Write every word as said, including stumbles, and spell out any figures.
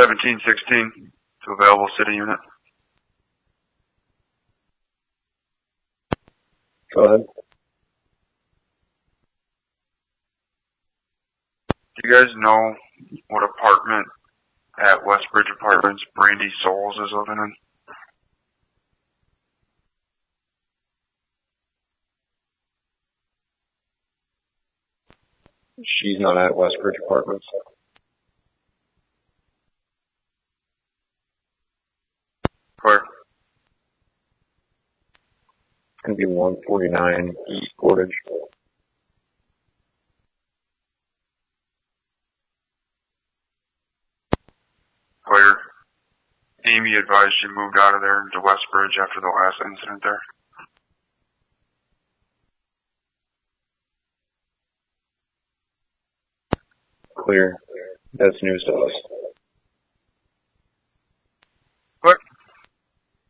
seventeen sixteen to available city unit. Go ahead. Do you guys know what apartment at Westbridge Apartments Brandy Souls is living in? She's not at Westbridge Apartments. Where? It's going to be one forty-nine East Portage. Where Amy advised she moved out of there to Westbridge after the last incident there. Clear. That's news to us.